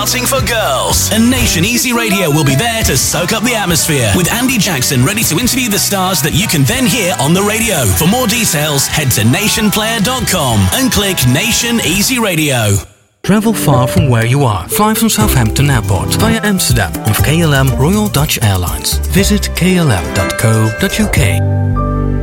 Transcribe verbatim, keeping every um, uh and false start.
dancing for girls. And Nation Easy Radio will be there to soak up the atmosphere with Andy Jackson ready to interview the stars that you can then hear on the radio. For more details, head to nation player dot com and click Nation Easy Radio. Travel far from where you are. Fly from Southampton Airport via Amsterdam with K L M Royal Dutch Airlines. Visit k l m dot co dot u k.